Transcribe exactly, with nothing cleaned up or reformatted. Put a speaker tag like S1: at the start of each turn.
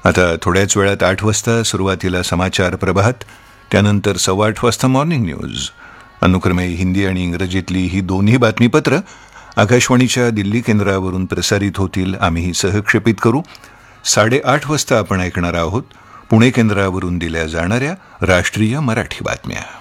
S1: आता थोड्याच वेळात आठ वाजता सुरुवातीला समाचार प्रभात, त्यानंतर सव्वा आठ वाजता मॉर्निंग न्यूज. अनुक्रमे हिंदी आणि इंग्रजीतली ही दोन्ही बातमीपत्र आकाशवाणीच्या दिल्ली केंद्रावरून प्रसारित होतील. आम्ही सहक्षेपित करू. साडेआठ वाजता आपण ऐकणार आहोत पुणे केंद्रावरून दिल्या जाणाऱ्या राष्ट्रीय मराठी बातम्या.